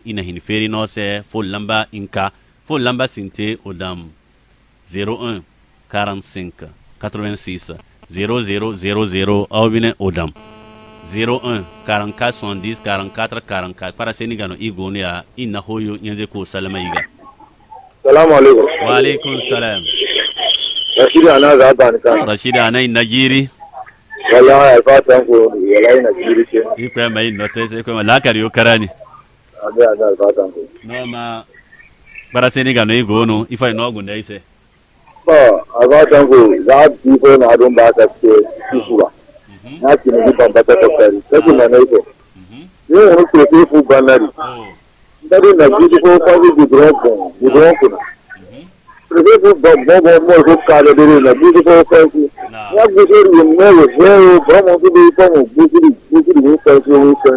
ina hin feri no se full lamba inka full lamba sinte odam 01 45 86 0000 awbine odam 01 44 70 44 44 para senigano igoni ya ina hoyo nyenze ko salama iga. Salamu alaikum. Wa alaikum salam. Rashidi ana za ba ni ka. Rashidi ana inagiri. Wallahi fatan ko wallahi inagiri ce. Ikwe mai note sai ko la kariyo karani. Ada fatan ko. No ma para senigano igono ifa no gunda ise. Ba fatan ko za bi ko na don ba ka ce kusura. Na ki ni ban ba ta kokari. Sai na ne ko. Ni wani ko sai fu banari. Dari na bi ko ko bi drone na. Prevedo bobo mo kale dele na bi ko ko. Ya bi so ni mo yo bomo bi ko mo bi ko.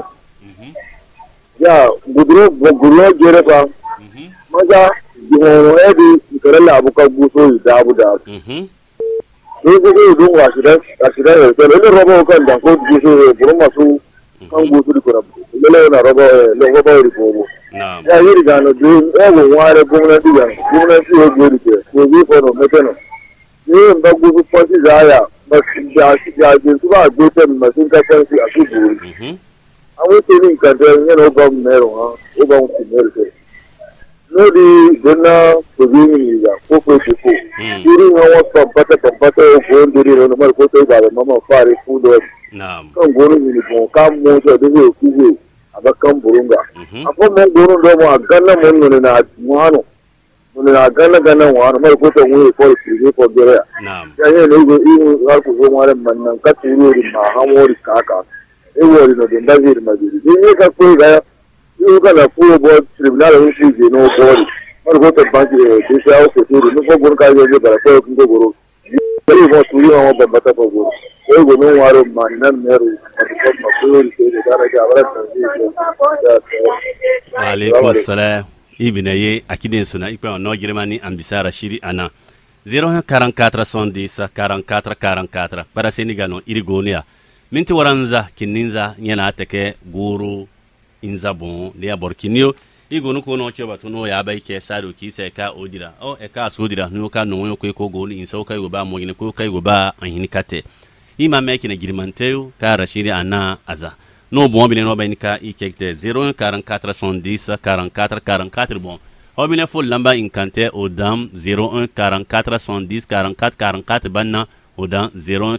Ya gudro jere ba. Maja diho edi karala abuka buso idabu da. Ko do wasira yo le robo kan da ko buso buru masu kan buso di ko le na robo ri ko. Ya yiri gano do ewo ware gwamnati o gori ke ko bi ko no meteno ni ba gusu ponti zaya ba ya su ba go te masin ka ponti asu gori awu te ni ka de no ba mero ha o ba un mero ke no di dona ko bi ni ya ko ko ko yiri no wa pampata o go ndiri no mar ko te ba mama fare fu do kan goro ni ko kam mo so de ko abakan burunga apo mo goro do mo agana mo ni na muano mo na agana wano mai ko to mu ko ni ko gere ya ye no go i har ko mo ale man ka turu ri ma ha mo ri kaka e wo ri no de ndavir ma ri ni ka ko ga yu ka na ko bo tribunal o shi je no bo ri har ko to banki de sha o ko turu no ko goro ka ye ba ko ko goro ni mo turu mo ba bata ko goro e go no waro man na meru Alaikum salam ibina ye akiden suna ikwa no girmani ambisara shiri ana 0144 para senigano irigonia minti waranza kininza nyana ateke guru inza bon le aborkinio igonu ko no choba to no ya bai ke sado ki se ka odira o e ka sodira no ka no ko gonu insa ka go ba mo gine ko kai go ba anhini kate ima meki na girmanteu ka rashiri ana aza no bon bine no banika ikekte 0144 44 bon hobine fo lamba inkante odam 0144 banna odam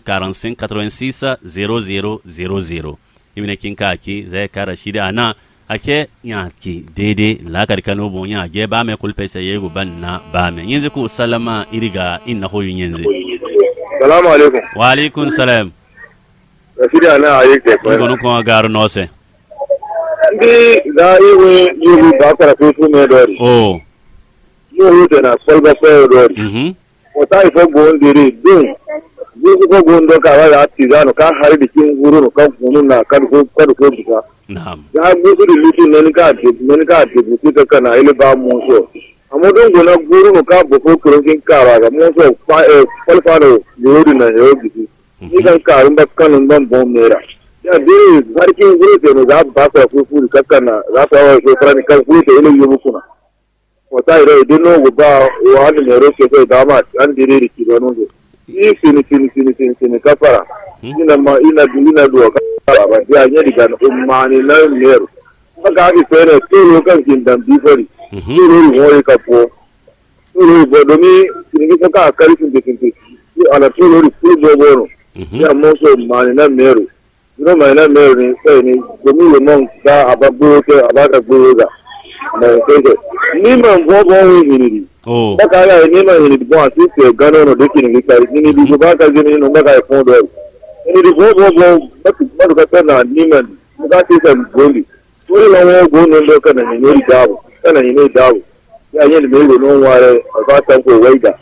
0145860000 ibine kinka ki zai ka rashiri ana ake yaki dede la karkano bon ya ge ba me kulpese yego banna ba me yenze ko salama iriga inna hoyu yenze. Salamu alaikum. Wa alaikum salam. Rashidi ana ayeke ko. Ngono ko garu no se. Ndi da iwe yubu ba kara fufu me dori. Oh. Yo de na solba fe dori. O tai fo gondiri dun. Yubu ko gondo ka wa ya tizano ka hari dikin guru no ka gunu na ka ko buka. Naam. Ya gusu di lutu neni ka de buka kana ile ba mu so. Amodon gona guru no ka boko krokin kara ga mo so kwalfano yori na yogi ni kan karun ba kanun ban bon mera ya dire sarkin guru te no za ba ka fufu kakana za ta wa so trani kan guru te ile yubu kuna wata ire de no go ba wa ni mero ke sai da ma an dire ri ki dono go ni sini kafara ina do ka ba ya nya diga no mani na mero maka bi fere to kan kin dan bi fari turu wori kapo turu bodomi ni ka kari tin ala turu bono ya moso mani na meru no mani na meru ni sai ni gomi le mon da ababu ke abada buga na keke ni man bobo ni oh baka ya ni man ni bo asi ke gano no deki ni kari ni bi ba ka ni no baka e fondo ni di bobo ba ka na ni man ka ti san goli turu na wo go no do kana ni dawo kana ni dawo ya yin me go no ware ba ta ko waida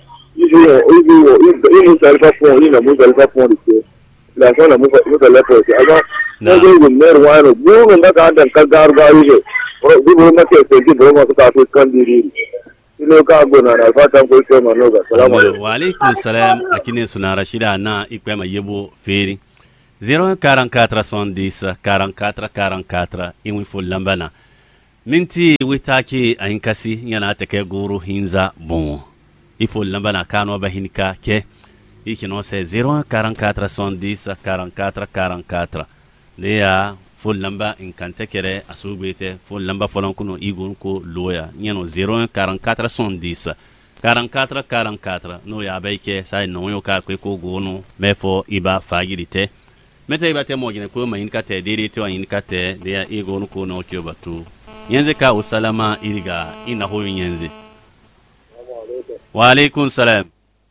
imu salfa fon ina mu salfa fon ke la sana mu ka la ko aga no go mer wano bu no ka dan ka garu je bu ma ke ke bu ma ka to kan diri ino ka go na alfa ta ko ke ma no ga salamu alaikum. Wa alaikum salam akine suna Rashida na ikwe ma yebo feri 0144 44 imu fo lambana minti witaki ainkasi yana take guru hinza bon ifo lamba na kano ba hinka ke ikino se 044 ne ya full lamba in kante kere asubete full lamba folon kuno igun ko loya nyano 044 no ya baike sai no yo ka ko gono mefo iba fagirite meta iba te mojine ko mahinka te diri to hinka te de ya igun ko no chobatu yenze ka usalama iriga ina hoyo yenze. Wa alaikum salam.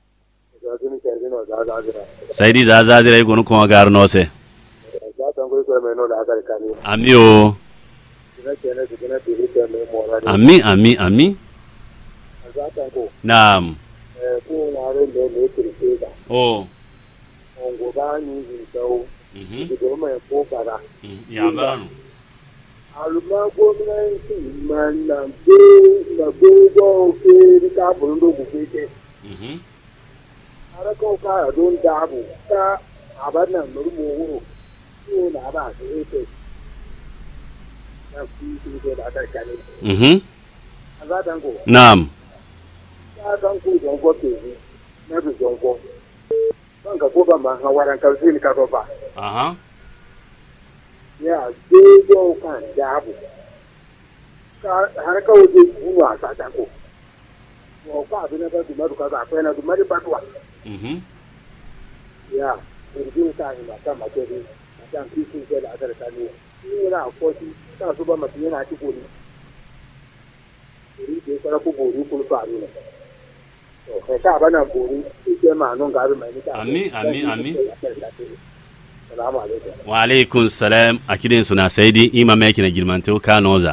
Saidi zazazira igonu ko gar no se. Amio. Ami. Naam. Oh. Ya barano. Aluma gwamnati mana na gbogbo ofe ka burundo gufete ara ko ka don dabu ka abana nurumu wuro ko na ba ete na ku da da kane azadan ko Naam. azadan ko jongo te na do jongo ban ka ko ba ma hawaran ka zini ka ba Aha. ya dogo kan dabu ka har ka wuce buwa ta ko ko ka abin da du maru ka akwai na du mari batwa ya irin ta ina ta makeri ta kishi ke da adar ta ne ni na ko shi ta su ba mutum yana ci gori irin ke sara ko gori kun fa ne to kai ka bana gori ke ma non ga mai ni ta Ami. Salamu alaikum. Wa alaikum salam. Akidin suna saidi ima meki na gilmante ka noza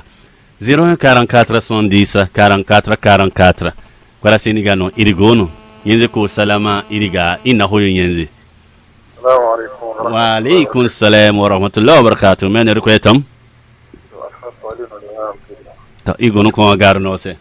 044 kwara siniga no irigono yenze ko salama iriga ina hoyo yenze. Salamu alaikum. Wa alaikum salam wa rahmatullahi wa barakatuh. Men riko etam ta igono ko gar no se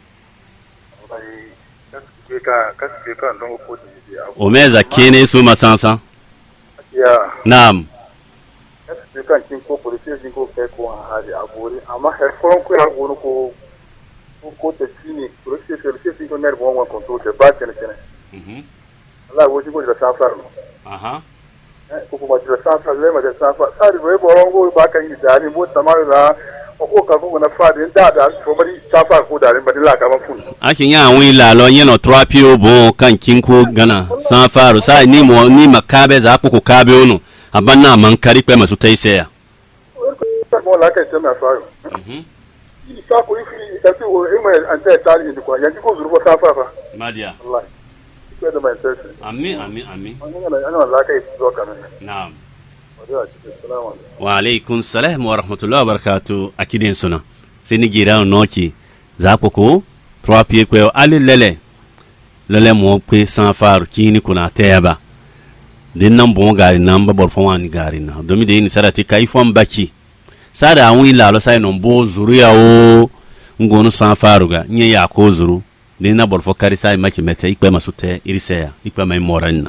o meza kene su masansa. Naam. Kan kin ko police din ko kai ko hali abori amma har ko ya gono ko te fini police din ko ner bon ko to te ba kene Allah wo jigo da safar no Aha. ko kuma da safar le ma da safar sai wo boron go ba kan yi dani mo tamar da ko ka ko na fa din da to bari safar ko da ba dilla ka ba fu Akin ya wi la lo yeno 3 pio bon kan kin ko gana safaru sai ni mo ni makabe za ku kabe ono abanna man kari pe masu taiseya. Mo la kai tana faru. Ka ko yi da ti o mai an ta tari ni ko yanzu ko zurbo safafa. Madia. Wallahi. Ko da mai sai. Ami. Ana la kai zo kana. Naam. Assalamu alaikum. Wa alaikum salam wa rahmatullahi wa barakatuh. Akidin suna. Sini gira noki za ko 3 pieds ko ali lele mo pe safaru kini kuna teba. Den nan bon gari nan ba bor fon gari na domi de ni sarati kai fon baki sada an wi lalo sai non bo zuru ya o ngonu san faruga nye ya ko zuru den na bor fo kari sai maki mete ikpe masute iriseya ikpe mai moranna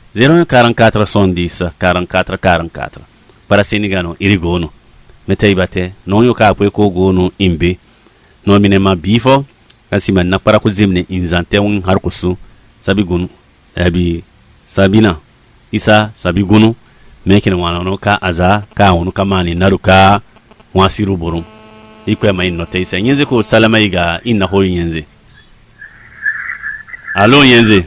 044 para senigano irigono mete ibate non yo ka ko gono imbe no minema bifo kasima na para ko zimne inzante un har kusu sabigunu abi sabina isa sabigunu mekin wana no ka aza ka wonu kamani naruka wasiru borum ikwe mai note isa nyenze ko salama iga inna ho nyenze alo nyenze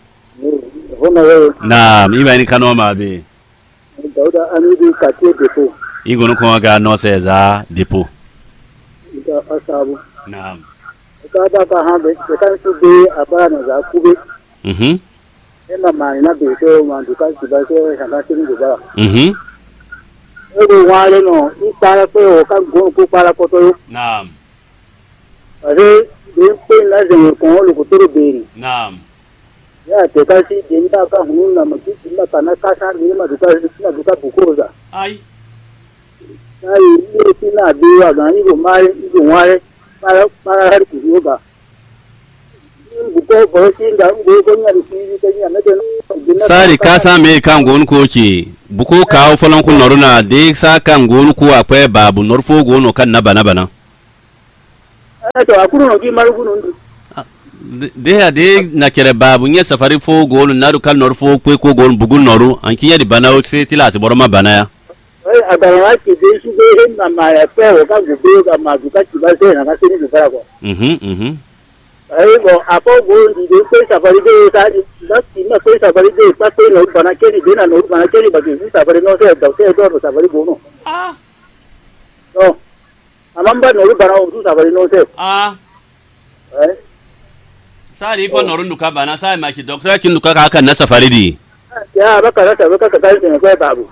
na iba ni kano mabe Dauda Amidu Kate Depo igonu ko ga no se za depo ita asabu naam ka da ka ha be kan su be abana za kube ena mana be to manduka siba so hanga tin guba ero wale no ipara pe o kan go ko para ko to naam are de pe la de ko lo ko to be naam ya te ka si de nda ka hu na ma ki na kana ka sa ni ma duka bukoza ai ai ni ti na bi wa ga ni go mare ni go wale para har ku yoga buko bo si nda go ko nya ni ti nya na de sari ka sa me kan gon ko ki buko ka o folon ku noruna de sa kan gon ku akwai babu norfo gono kan na bana to akuru no ki marugu no de na kere babu nye safari fo golu naru kal nor fo kwe ko golu bugul noru anki ya di bana o fe tila boroma bana ya agara ki de su de na ma ya pe o ka gugu ka ma duka ti ba se na ka se ni duka ko bo apo golu di de pe safari de sa di na ti na pe safari de pa pe no bana ke ni de na no bana ke ni ba ki safari no se do safari bo no no amamba no bana o su safari no se sari ko norun duka bana sai maki doctor kin duka ka kan na safari di ya baka rata baka ka kai ne ko babu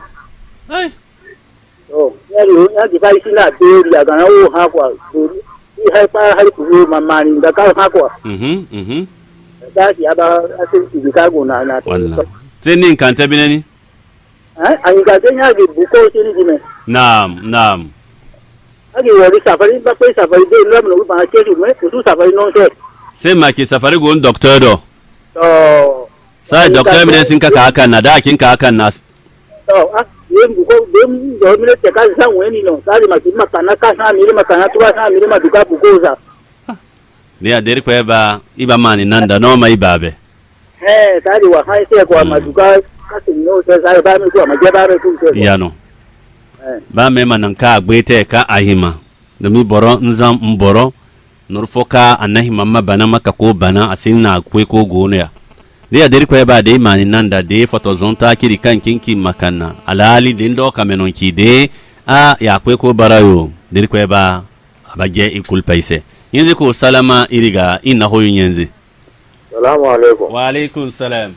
ya di bai sina de ya ga o ha kwa i hai pa hai ku mama ni da ka ha kwa da ya ba asin ti ka go na wallahi zenin kan ta binani an ga den ya gi buko tin di me naam agi wori safari ba ko safari de lo no ba ke ju me ku safari no se sai ma ke safari gon doctor do sai doctor mi sin ka hakan na da kin ka hakan na yen buko dem do mi te ka san weni no sai ma ki makana ka sa mi makana tuwa sa mi ma duka buko za ne a deri ko ba iba mani nanda no mai babe sai wa hai sai ko ma duka ka sin no sai ba mi ko ma je ba re ku se ya no ba me manan ka gbete ka ahima domi boro nzam mboro nurfoka anahi mamma bana maka ko bana asinna kwe ko gonu ya de adiri ko ba de mani nanda de photozonta kiri kan kinki makana alali de ndo kamenon ki de ya kwe ko barayo de ko ba abaje ikul paise yenzi ko salama iriga inna hoyu yenzi salamu alaikum wa alaikum salam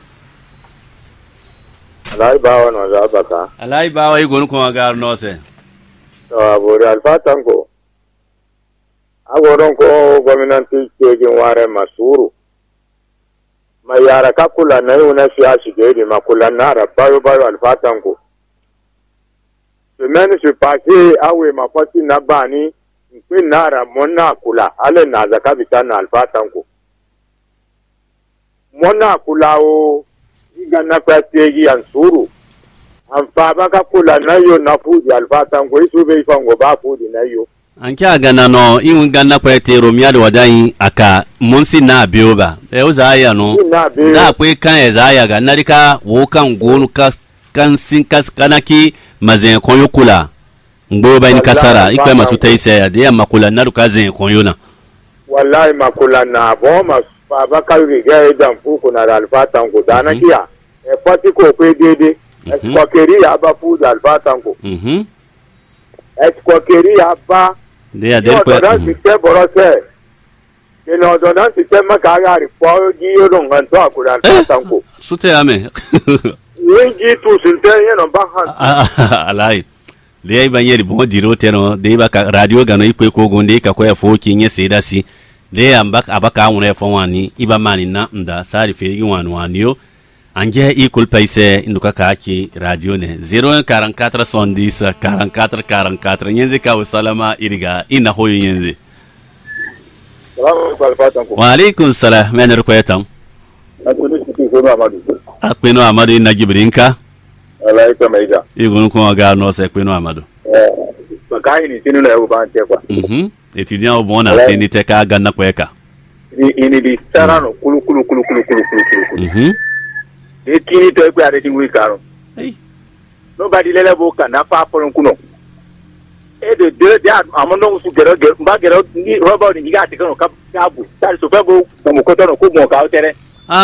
alai bawa no za baka alai bawa igonu ko gar no se to abori alfatan ko agoron ko gwamnati kejin ware masuru mai yara ka kula na yau na siya shi gari ma kula na bayo alfatan ko semaine se passé awe mafasi na bani nkwe nara mona kula ale na zaka bitana alfatan ko mona kula o iga na kwategi ansuru amfa baka kula na yo na fudi alfatan ko isu be ifango ba fudi na yo anke agana no iwu ganna kwete romia de wadai aka munsi na bioba uzaya no da kwe kan ezaya ga narika wo kan gonu kan sin kanaki mazen konyo kula ngboba ni kasara ikwe masuta ise ya de makula naruka zen konyo na wallahi makula na bo mas baba ka ga dan fuku na alfatan ko dana kiya e pati ko kwe dede ko keri aba fu alfatan ko ko keri aba de adel ko site borose ke no dona site makaga ri po gi yo nganto akura alfatan ko sute ame yinji tu sinte yeno bahan alai de ay banyeri bon diro teno de ba ka radio gano ikwe ko gonde ka ko ya foki nye seda si de ambak abaka wona fo wani iba mani na nda sari feri wani yo anje ikul paise induka ka ki radio ne 0144 110 44 44 yenze ka usalama iriga ina hoyo yenze wa alaikum salam mener ko yatam akpeno amadu na gibrinka alaika maida igun ko ga no se akpeno amadu bakai ni tinu na yo ba ante kwa étudiant au bon na seni te ka ga na kweka ini di sarano kulu e kini to e ari dingu ikaro nobody lele bo kana pa polon kuno e de amono su gero mba gero ni robo ni ga tikano ka abu tari so febo mo ko to no ko mo ka otere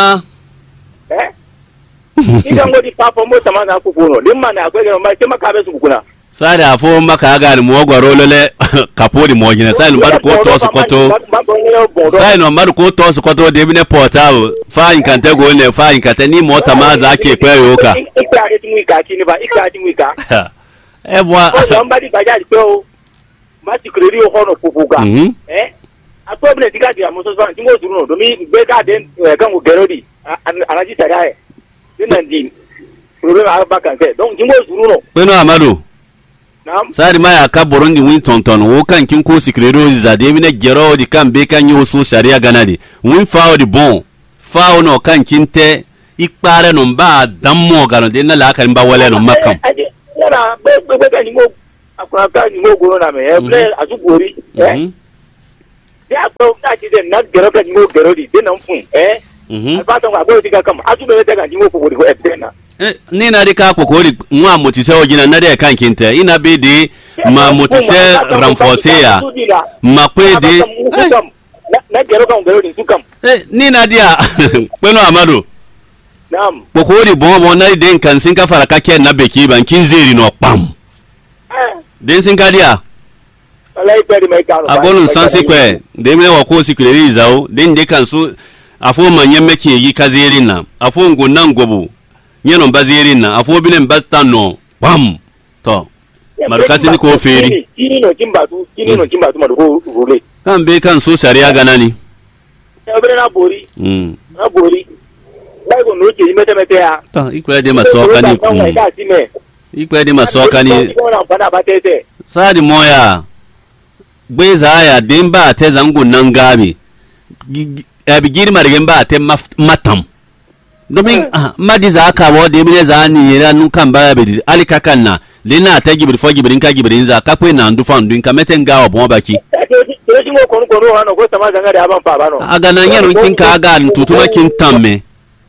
ida ngodi papa mo tamana ku kuno limma na gwegero ma kema ka be su kuna sare afo maka ga ni mo gwaro lele kapodi mo gina sai no madu ko to su koto sai no madu ko to su koto de bine portal fa in kante go ne fa in kante ni mo tamaza ke pe yoka ikare ti mu ka kini ba ikare ti mu ka e bwa somebody baja ti o ma ti kredi o hono pupuga atobne ti ga di amoso so ti mo duru no do mi gbe ga den kan go gerodi anaji tara e dinandi problem aba kan se donc ti mo duru no peno amadu sari maya ka Burundi win tonton wo kan kin ko sikredo zade mi ne gero di kan be kan yo so sharia ganadi win fao di bon fao no kan kinte ikpare no ba dammo gano de na la kan ba wale no makam yara be kan ni mo akura kan ni mo goro na me e ble azugori ya ko ta ji den na gero ka ngo gero di den nan fun alba ton ko ti ka kam aju be ta kan ngo ko ko na ni na di ka kokori nwa motise ogina na de kan kinte ina be de ma motise renforcer ya ma kwe de na gero kan gero di tukam ni na dia pelo amado naam kokori bon na de kan sin ka fara ka ke na beki ban kin zeri no pam den sin ka dia alai pedi mai ka abolu sansi kwe de me wa ko sikleri zao den de kan so afo manyemme ke yi kazeri na afo ngonnan gobo nyeno bazeri na afo bilen bastano pam to marukasi ni ko feri kini no jimbatu madu ko rule kan be kan so sharia ganani obre na bori bai go no ke mete ya to ikwe de masoka ni ikwe de masoka ni sadi moya gweza ya demba te zangu nangabi abi girma rigen ba te matam domin madi za ka wo de mine za ni yera nu kan ba be ali kakanna lena ta gibir fo gibirin ka gibirin za ka kwe na ndu fan dun ka meten ga obon baki aga na nyero kin ka aga ntutuma kin tamme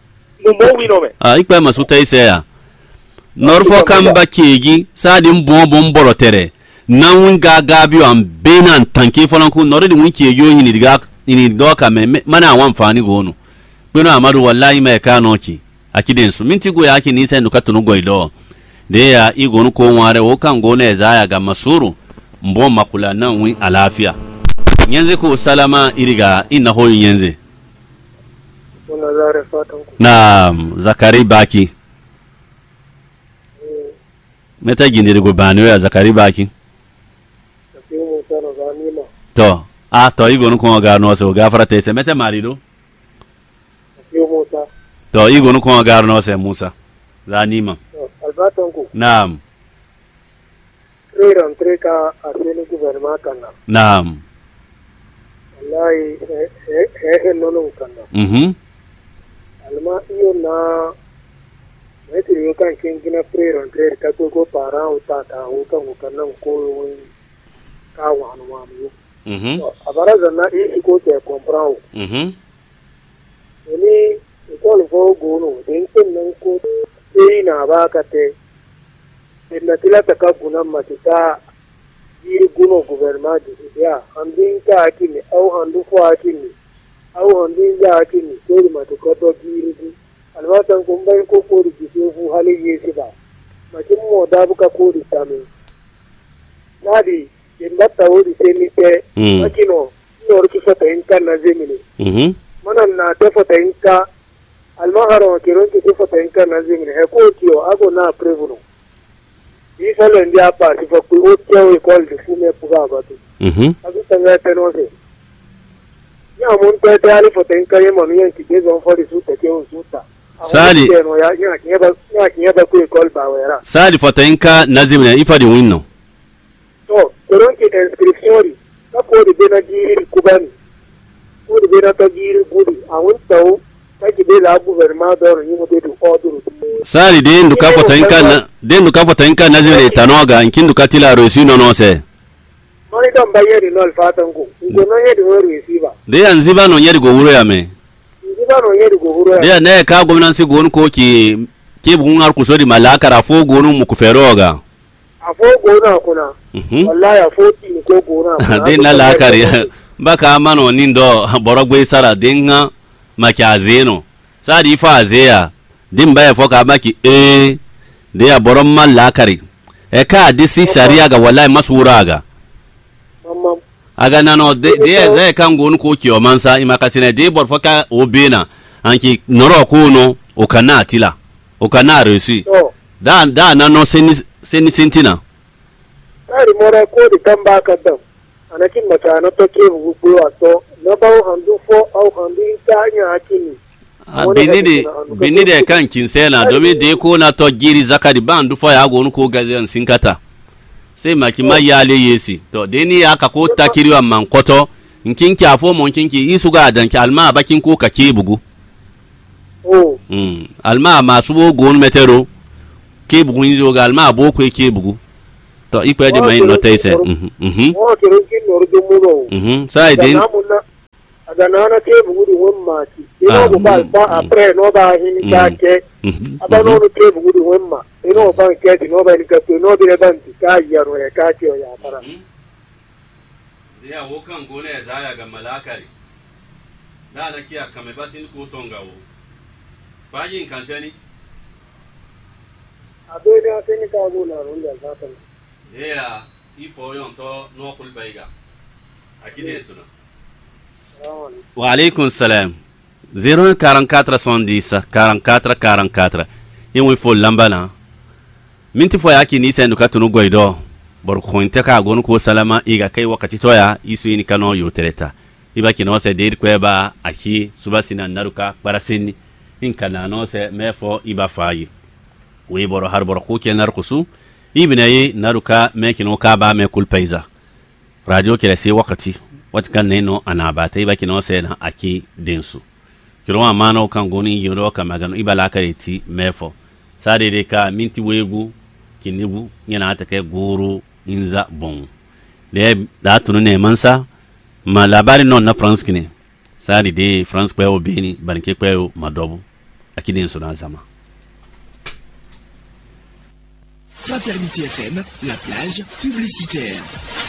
ikwe masuta ise ya norfo kan ba kegi sadin bon borotere nan ga gabi an benan tanke folan ku noridi mun kegi yo ni diga ini doka me mana wan fani gonu gbono amadu wallahi me ka no ki akiden su minti go yaki ni sai nduka tunu goido de ya igonu ko ware o kan gona ya zaya ga masuru mbo makula nan wi alafiya yanzu ko salama iriga inna hoyin yanzu na zakari baki meta gindiri go banu ya zakari baki to to igonu ko ga no so gafara te se meta marido to igonu ko ga no se Musa zanima albatanku naam triran trika aseni gouvernement kana naam wallahi he nono kana alma iyo na metri yo kan kingina triran trika ko para utata o kan kana ko ka wanu wanu abaraza na iko te comprendre ni ko le fo gono den nan ko na baka te inna tilata ka gunan matita yiri guno gouvernement di ya andin ka akini au handu fo akini au handin ja akini ko matuka to yiri di alwatan kun bai ko di fu hali yesi ba makin mo da buka ko di tame nadi inda tawodi senite makino no ki fata in kan na zemini manan na ta fata in ka almaharo kiron ki fata in kan na zemini he ko kiyo ago na prevuno isalo ndia pa si fa ku o tiyo e kol di fume puga batu ago tanga tenose ya mun ta ta ali fata in kan yema miyan ki gezo fo di suta ke o suta sali ya kinyaba ku e kol ba wera sali fata in ka na zemini ifa di winno to kiron ki inscription ka ko di bena di kubani ko di bena ta di gudi awun tawo kaki de la gouvernement d'or ni mo de ordre sali de ndu ka fota inka na zire tanoga inkindu katila roisi no se mani dan bayeri no alfatango ngo no yedi wo resiba de anziba no yedi go wuro ya me nziba no yedi go wuro ya de ne ka gwamnati gon ko ki bugun har ku sodi malaka rafo gonu mu ku feroga afo gona kuna wallahi afo ti ko gona de na lakari baka mano nindo borogwe sara denga maki azeno sadi fa azeya din baya foka maki de ya boron man lakari ka disi sharia ga wallahi masuraga aga nano de zai kan gonu ko kiyo mansa imaka sine de bor foka obena anki noro kuno o kana atila o kana resi da nano seni sentina ari mora ko di tamba kadam anakin mata na to ke bugu ato na bawo handu fo au handu tanya akini binide kan kinsela domin de ko na to giri zakari bandu fo ya gonu ko gazen sinkata sai maki mayale yesi to de ni aka ko takiri wa mankoto nkinki afo mon kinki isuga danki alma bakin ko kake bugu alma masu bo gonu metero ke bugu inzo ga alma bo ko ke bugu to ipo de mai note ise o to kin no do muno sai din aga na ke bugudi wemma ti ino ba après no ba hin ka ke aba no ke bugudi wemma ino ba ke no ba ni ka no bi ban ti ka yaro ya ka ke ya fara dia wokan gone zaya ga malakari da na kiya kame basin ko tongawo fajin kantani abe da sai ni ka go na ronda ta ta ya ifo yon to no kul baiga akide suna wa alaikum salam 044 44 yin fo lambana minti fo yaki ni sai nuka tunu goido bor ko inte ka gonu ko salama iga kai wakati toya isu ni kano yo tereta iba kino se dir kweba aki subasina naruka parasini in kana no se mefo iba fayi we boro har boro ko ke narkusu ibinayi naruka me kino ka ba me kulpaiza radio kila se wakati watkan neno anabata iba kino se na aki densu kiro amano kan goni yoro ka magano iba la kareti mefo sade de ka minti wegu kinibu yana ta kai guru inza bon le da tunu ne mansa ma labari non na France kine sadi de France kwa obeni banke kwa madobu akide nsona zama. Fraternité FM, la plage publicitaire.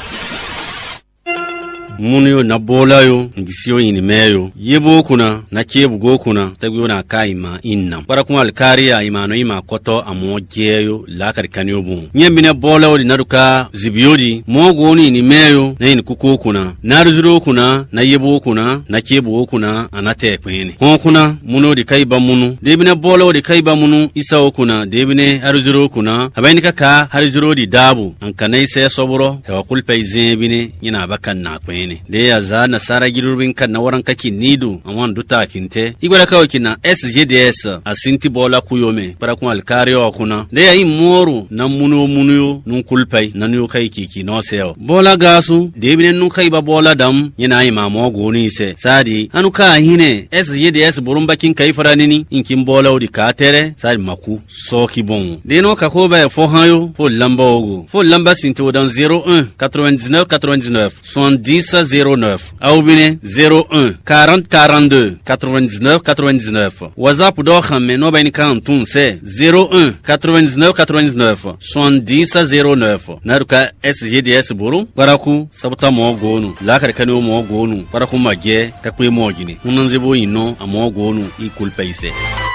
Munio na bola yo ngisiyo ini meyo yebo kuna na chebu go kuna tagyo na kaima inna para kuma alkariya imano ima koto amojeyo la karikaniyo bu nyembine bola odi naruka zibiyodi mogo ni ini meyo na ini kuko kuna naruzuro kuna na yebo kuna na chebu kuna anate kwene hon kuna muno di kaiba munu debine bola odi kaiba munu isa kuna debine aruzuro kuna abaini kaka haruzuro di dabu ankanai se soboro hewa kulpa izembine nyina abakan na kwene de ya za nasara girurbin kan na waran kaki nidu amwan duta kinte igwara kawo kina SGDS asinti bola kuyome para kun alkari wa kuna de ya imoru na munuyo nun kulpai na nuyo kai kiki no seo bola gasu de binen nun kai ba bola dam yana ima mo goni se sadi anu ka hine SGDS burumbakin kai faranini inkin bola odi ka tere sadi maku soki bon de no ka ko ba fo hayo fo lamba ogo fo lamba sinto dan 01 99 99 70 09 Aubine 01 40 42 99 99 WhatsApp do xamme no bayni kan tun se 01 99 99 70 09 naruka SGDS buru baraku sabta mo gonu la karkani mo gonu baraku magge takwe mo gini unan zebo ino amo gonu ikul paise.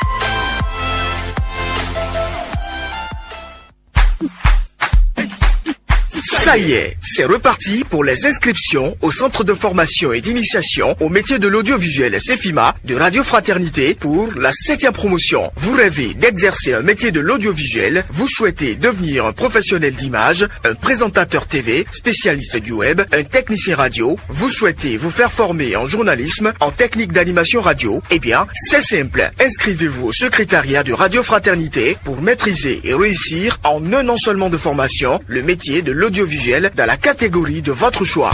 Ça y est, c'est reparti pour les inscriptions au centre de formation et d'initiation au métier de l'audiovisuel CEFIMA de Radio Fraternité pour la 7e promotion. Vous rêvez d'exercer un métier de l'audiovisuel, vous souhaitez devenir un professionnel d'image, un présentateur TV, spécialiste du web, un technicien radio, vous souhaitez vous faire former en journalisme, en technique d'animation radio, eh bien, c'est simple. Inscrivez-vous au secrétariat de Radio Fraternité pour maîtriser et réussir en un an seulement de formation le métier de l'audiovisuel dans la catégorie de votre choix.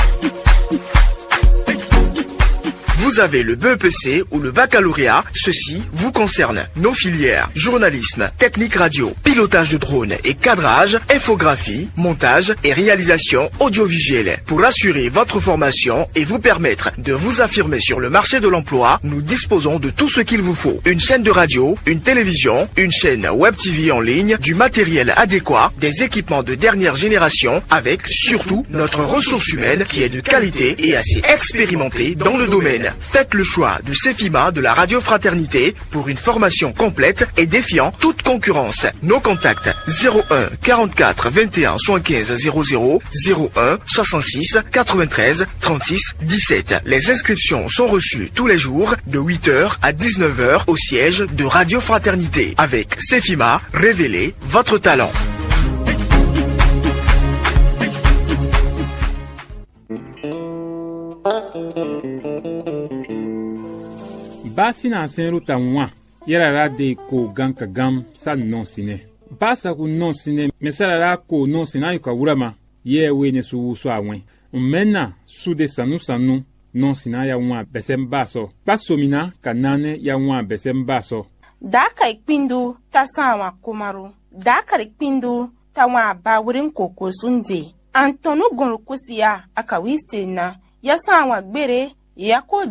Vous avez le BEPC ou le baccalauréat, ceci vous concerne. Nos filières, journalisme, technique radio, pilotage de drone et cadrage, infographie, montage et réalisation audiovisuelle. Pour assurer votre formation et vous permettre de vous affirmer sur le marché de l'emploi, nous disposons de tout ce qu'il vous faut. Une chaîne de radio, une télévision, une chaîne web TV en ligne, du matériel adéquat, des équipements de dernière génération, avec surtout notre ressource humaine qui est de qualité et assez expérimentée dans le domaine. Faites le choix du CEFIMA de la Radio Fraternité pour une formation complète et défiant toute concurrence. Nos contacts 01 44 21 75 00 01 66 93 36 17. Les inscriptions sont reçues tous les jours de 8h à 19h au siège de Radio Fraternité. Avec CEFIMA, révélez votre talent. Basi na senru ta nwa yara de ko ganka gam sa non sine basa ku non sine mesara ko non sine ka wurama ye we ne su so awen menna su de sanu non sine ya nwa besem baso pasomina kanane ya nwa besem baso daka ikpindu tasawa kumaru daka ikpindu tawa ba wurin koko sunde. Antonu gonrukusiya aka wise na ya sa wa gbere ya ko